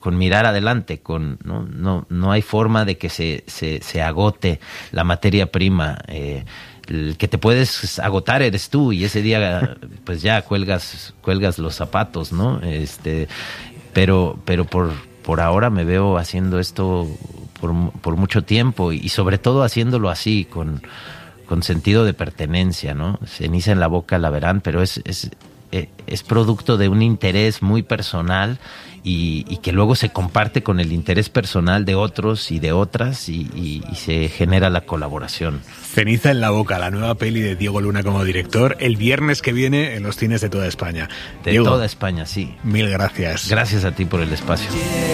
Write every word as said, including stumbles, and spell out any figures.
con mirar adelante, con no no no hay forma de que se se, se agote la materia prima. Eh, el que te puedes agotar eres tú, y ese día pues ya cuelgas cuelgas los zapatos, ¿no? Este, pero pero por por ahora me veo haciendo esto por por mucho tiempo, y sobre todo haciéndolo así con con sentido de pertenencia, ¿no? Ceniza en la boca la verán, pero es es es producto de un interés muy personal, y, y que luego se comparte con el interés personal de otros y de otras, y, y, y se genera la colaboración. Ceniza en la boca, la nueva peli de Diego Luna como director, el viernes que viene en los cines de toda España. De Diego, toda España, sí. Mil gracias. Gracias a ti por el espacio.